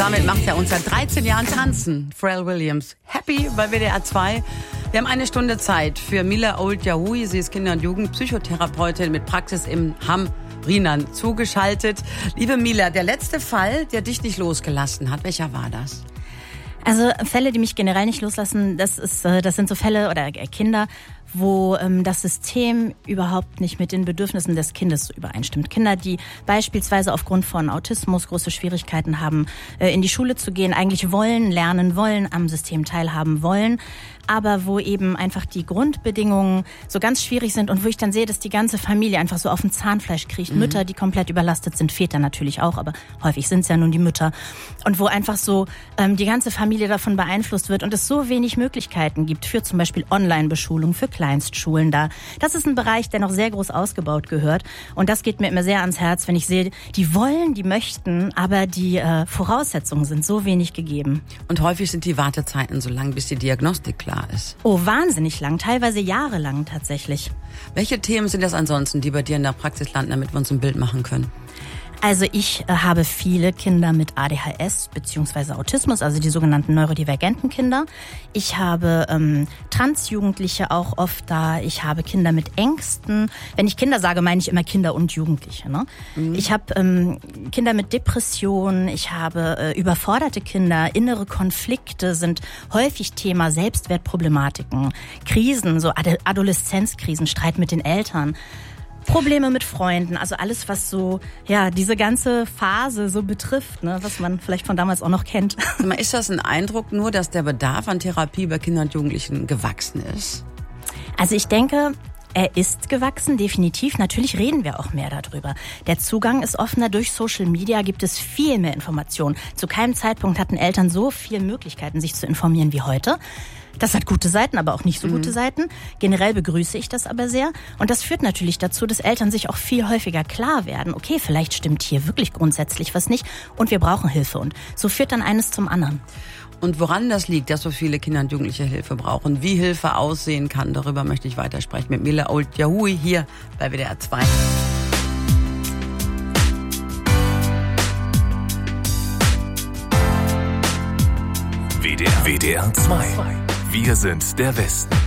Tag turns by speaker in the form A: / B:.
A: damit macht er uns seit 13 Jahren tanzen. Pharrell Williams. Happy bei WDR 2. Wir haben eine Stunde Zeit für Mila Old-Yahoui. Sie ist Kinder- und Jugendpsychotherapeutin mit Praxis im Hamm Rinan zugeschaltet. Liebe Mila, der letzte Fall, der dich nicht losgelassen hat, welcher war das?
B: Also Fälle, die mich generell nicht loslassen, das sind so Fälle oder Kinder, wo das System überhaupt nicht mit den Bedürfnissen des Kindes übereinstimmt. Kinder, die beispielsweise aufgrund von Autismus große Schwierigkeiten haben, in die Schule zu gehen, eigentlich wollen, lernen wollen, am System teilhaben wollen, aber wo eben einfach die Grundbedingungen so ganz schwierig sind und wo ich dann sehe, dass die ganze Familie einfach so auf dem Zahnfleisch kriecht. Mütter, die komplett überlastet sind, Väter natürlich auch, aber häufig sind es ja nun die Mütter. Und wo einfach so die ganze Familie davon beeinflusst wird und es so wenig Möglichkeiten gibt für zum Beispiel Online-Beschulung, für Kleinstschulen da. Das ist ein Bereich, der noch sehr groß ausgebaut gehört. Und das geht mir immer sehr ans Herz, wenn ich sehe, die wollen, die möchten, aber die Voraussetzungen sind so wenig gegeben.
A: Und häufig sind die Wartezeiten so lang, bis die Diagnostik klar ist.
B: Oh, wahnsinnig lang, teilweise jahrelang tatsächlich.
A: Welche Themen sind das ansonsten, die bei dir in der Praxis landen, damit wir uns ein Bild machen können?
B: Also ich habe viele Kinder mit ADHS bzw. Autismus, also die sogenannten neurodivergenten Kinder. Ich habe Transjugendliche auch oft da. Ich habe Kinder mit Ängsten. Wenn ich Kinder sage, meine ich immer Kinder und Jugendliche. Ne? Ich habe Kinder mit Depressionen. Ich habe überforderte Kinder. Innere Konflikte sind häufig Thema. Selbstwertproblematiken, Krisen, so Adoleszenzkrisen, Streit mit den Eltern. Probleme mit Freunden, also alles, was so, ja, diese ganze Phase so betrifft, ne, was man vielleicht von damals auch noch kennt.
A: Ist das ein Eindruck nur, dass der Bedarf an Therapie bei Kindern und Jugendlichen gewachsen ist?
B: Also ich denke, er ist gewachsen, definitiv. Natürlich reden wir auch mehr darüber. Der Zugang ist offener. Durch Social Media gibt es viel mehr Informationen. Zu keinem Zeitpunkt hatten Eltern so viele Möglichkeiten, sich zu informieren wie heute. Das hat gute Seiten, aber auch nicht so gute Seiten. Generell begrüße ich das aber sehr. Und das führt natürlich dazu, dass Eltern sich auch viel häufiger klar werden, okay, vielleicht stimmt hier wirklich grundsätzlich was nicht und wir brauchen Hilfe. Und so führt dann eines zum anderen.
A: Und woran das liegt, dass so viele Kinder und Jugendliche Hilfe brauchen, wie Hilfe aussehen kann, darüber möchte ich weitersprechen mit Mila Old-Yahoui hier bei WDR 2.
C: WDR 2. Wir sind der Westen.